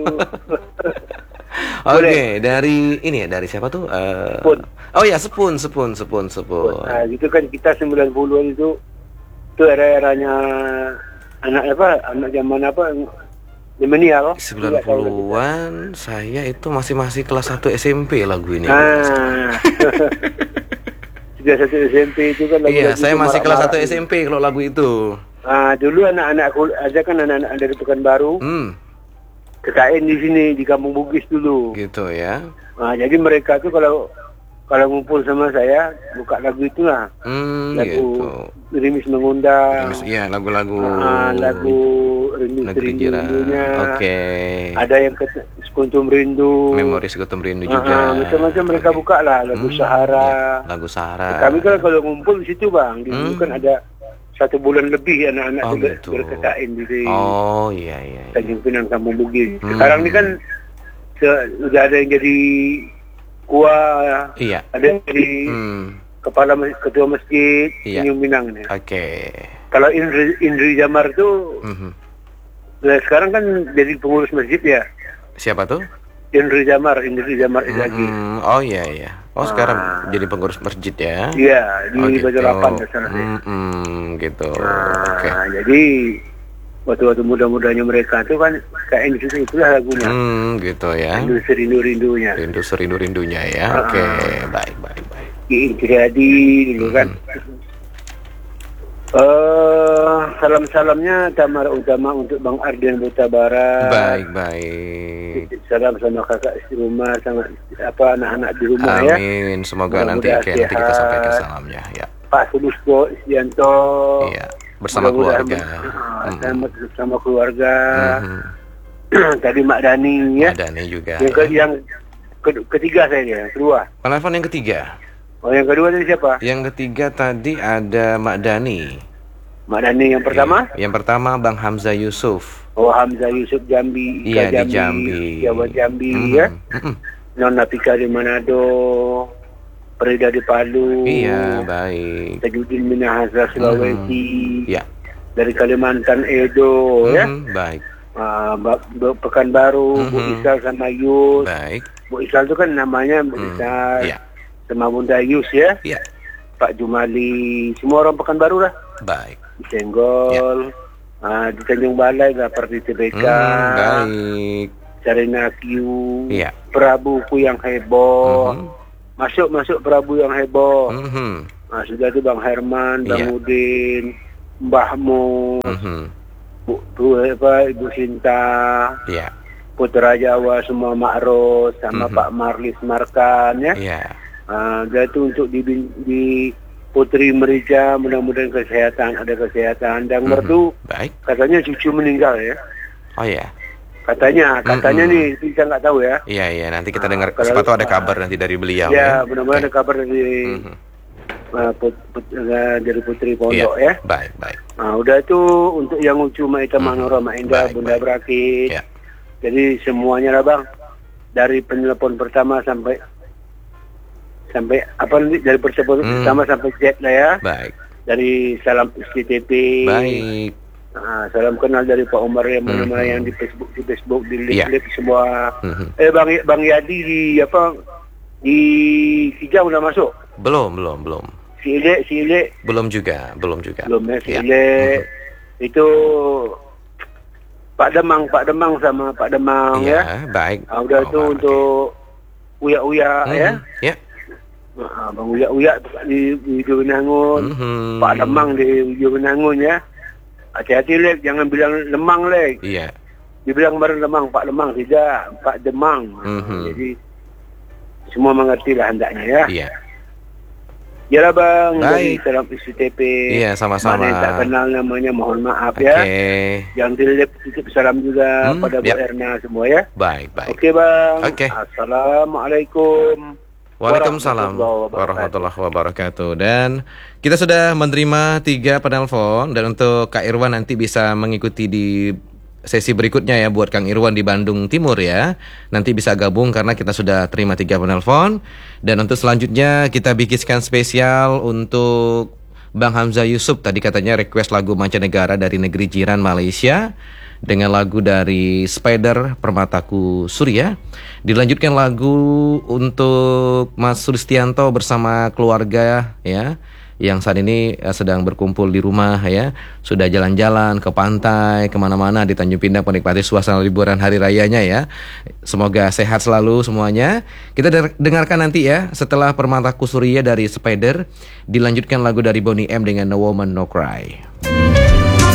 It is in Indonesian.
Oke, dari ini ya, dari siapa tuh? Pun. Oh ya, Sepun. Nah, gitu kan kita 90-an itu era-eranya anak zaman milenial. 90-an, saya itu masih kelas 1 SMP lagu ini. Sudah satu SMP itu kan lagu. Iya, saya masih kelas 1 SMP kalau lagu itu. Dulu anak-anakku ada kan anak-anak dari Pekanbaru. KKN di sini di Kampung Bugis dulu. Gitu ya. Jadi mereka tuh kalau ngumpul sama saya buka lagu itulah. Lagu gitu. Gerimis Mengundang. Iya, lagu-lagu lagu Negeri Jiran. Oke. Ada yang Sekuntum Rindu. Memori Sekutum Rindu juga. Macam-macam mereka buka lah lagu Sahara. Ya, lagu Sahara. Kami kan kalau ngumpul di situ bang, dulu kan ada 1 bulan lebih anak-anak gitu. berKKN di iya. Tanjung Pinang Kampung Bugis. Sekarang ini kan sudah ada yang jadi iya. ada yang jadi ketua masjid Tanjung Pinang nih. Oke. Kalau Indri Jamar tuh sekarang kan jadi pengurus masjid ya. Siapa tuh? Indri Jamar lagi. Oh iya. Sekarang jadi pengurus masjid ya? Iya, di gitu. Batu Lapan sana. Gitu. Oke. Jadi waktu muda-mudanya mereka itu kan kayak di situ itulah lagunya. Gitu ya. Rindu serindu-rindunya. Rindu serindu-rindunya ya. Oke, baik. Jadi dulu kan. Salam-salamnya Tamar Utama untuk Bang Ardian Buta Barat. Baik. Salam sama kakak di rumah, sama anak-anak di rumah. Amin. Ya. Semoga nanti kita sampaikan salamnya ya. Pak Sulusbo Isdianto. Iya, bersama keluarga. Bersama keluarga. Tadi Mak Dani ya. Mak Dani juga. Yang ketiga saya, kedua. Penelpon yang ketiga. Oh, yang kedua tadi siapa? Yang ketiga tadi ada Mak Dani. Mak Dani yang pertama? Yang pertama Bang Hamzah Yusuf. Oh, Hamzah Yusuf Jambi. Iya, di Jambi. Jawa Jambi ya. Nona Pika di Manado. Perida di Palu. Iya, baik. Tajudin Minahasa Sulawesi. Iya. Dari Kalimantan Edo ya. Baik. Pekanbaru, Bu Isal sama Yus. Baik. Bu Isal itu kan namanya Bu Isal. Iya. Sama Bunda Yus ya. Iya. Pak Jumali, semua orang Pekanbaru lah. Baik. Di Senggol, di Tanjung Balai, Gapar di TBK. Baik. Sarina Q. Iya. Prabuku yang heboh. Masuk Prabu yang heboh. Sudah itu Bang Herman, Bang Udin, Mbah Mus, Ibu Sinta, Putra Jawa semua Makros sama Pak Marlis Markan ya. Itu untuk di Putri Merija, mudah-mudahan ada kesehatan. Dan mertu katanya cucu meninggal ya. Oh ya. Katanya nih, kita nggak tahu ya. Iya, nanti kita dengar. Sepatu ada kabar nanti dari beliau. Ya, mudah-mudahan ada kabar dari dari Putri Pondok ya. Baik. Udah itu untuk yang Ucu Maita Manora Mainda Bunda Berakit. Jadi semuanya lah bang, dari penelpon pertama sampai dari pertemuan pertama sampai Z lah ya. Baik. Dari salam SCTP. Baik. Salam kenal dari Pak Umar yang di Facebook di link semua. Bang Yadi di Kijang udah masuk? Belum. Si Ile belum juga. Belum ya, si Ile itu Pak Demang sama Pak Demang ya. Baik. Udah itu untuk Uya ya. Ya. Bang Uya di Jogenangun, Pak Demang di Jogenangun ya. Hati-hati Lek, jangan bilang Lemang Lek. Iya. Dibilang kemarin Lemang, Pak Lemang tidak, Pak Demang. Jadi semua mengerti lah hendaknya ya. Iya. Ya lah bang, dari salam SCTP. Iya, sama-sama. Mana yang tak kenal namanya mohon maaf ya. Yang dilip titip salam juga pada Bu Erna semua ya. Baik. Oke bang. Assalamualaikum. Waalaikumsalam warahmatullahi wabarakatuh. Dan kita sudah menerima 3 penelpon. Dan untuk Kak Irwan nanti bisa mengikuti di sesi berikutnya ya, buat Kang Irwan di Bandung Timur ya. Nanti bisa gabung karena kita sudah terima 3 penelpon. Dan untuk selanjutnya kita bikinkan spesial untuk Bang Hamzah Yusuf. Tadi katanya request lagu mancanegara dari negeri jiran Malaysia. dengan lagu dari Spider Permataku Surya. Dilanjutkan lagu untuk Mas Sulistianto bersama keluarga ya, yang saat ini sedang berkumpul di rumah ya, sudah jalan-jalan ke pantai, kemana-mana di Tanjung Pinang menikmati suasana liburan hari rayanya ya. Semoga sehat selalu semuanya. Kita dengarkan nanti ya, setelah Permataku Surya dari Spider, dilanjutkan lagu dari Boney M dengan No Woman No Cry.